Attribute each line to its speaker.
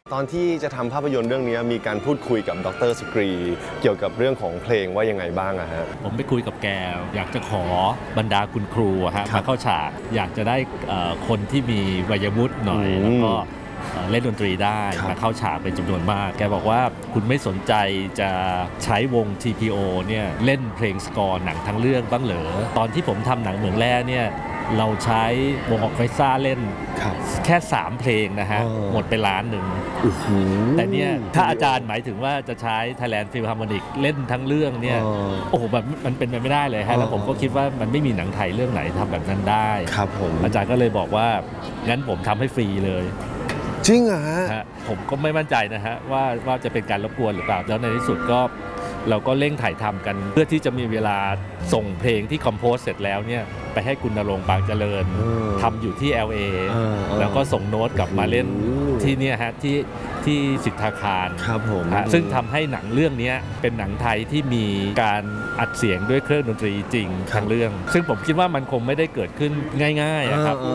Speaker 1: ตอนที่จะทำภาพยนตร์เรื่องนี้มีการพูดคุยกับดร.สุกรีเกี่ยวกับเรื่องของเพลงว่ายังไงบ้างอะฮะ
Speaker 2: ผมไปคุยกับแกอยากจะขอบรรดาคุณครูฮะมาเข้าฉากอยากจะได้คนที่มีวัยวุฒิหน่อยแล้วก็เล่นดนตรีได้มาเข้าฉากเป็นจำนวนมากแกบอกว่าคุณไม่สนใจจะใช้วง TPO เนี่ยเล่นเพลงสกอร์หนังทั้งเรื่องบ้างเหรอตอนที่ผมทำหนังเหมืองแร่เนี่ยเราใช้วงออร์เคสตราเล่นแค่3เพลงนะฮะหมดไป1 ล้านแต่เนี่ยถ้าอาจารย์หมายถึงว่าจะใช้ Thailand Philharmonic เล่นทั้งเรื่องเนี่ยโอ้โหแบบมันเป็นไปไม่ได้เลยฮะแล้วผมก็คิดว่ามันไม่มีหนังไทยเรื่องไหนทำแบบนั้นได้
Speaker 1: ครับผม
Speaker 2: อาจารย์ก็เลยบอกว่างั้นผมทำให้ฟรีเลย
Speaker 1: จริงเหรอฮะ
Speaker 2: ผมก็ไม่มั่นใจนะฮะว่าจะเป็นการรบกวนหรือเปล่าแล้วในที่สุดก็เราก็เร่งถ่ายทำกันเพื่อที่จะมีเวลาส่งเพลงที่คอมโพสเสร็จแล้วเนี่ยไปให้คุณณรงค์ บางเจริญทำอยู่ที่ LA แล้วก็ส่งโน้ตกลับมาเล่นที่เนี่ยฮะที่สิทธาคาร
Speaker 1: ครับผม
Speaker 2: ซึ่งทำให้หนังเรื่องนี้เป็นหนังไทยที่มีการอัดเสียงด้วยเครื่องดนตรีจริงทั้งเรื่องซึ่งผมคิดว่ามันคงไม่ได้เกิดขึ้นง่ายๆครับ